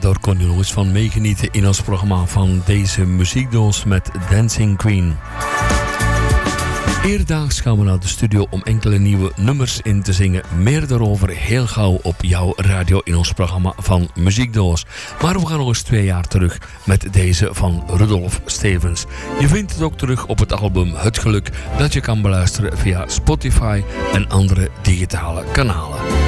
daar kon je nog eens van meegenieten in ons programma van deze muziekdoos met Dancing Queen. Eerdaags gaan we naar de studio om enkele nieuwe nummers in te zingen. Meer daarover heel gauw op jouw radio in ons programma van Muziekdoos. Maar we gaan nog eens 2 jaar terug met deze van Rudolf Stevens. Je vindt het ook terug op het album Het Geluk, dat je kan beluisteren via Spotify en andere digitale kanalen.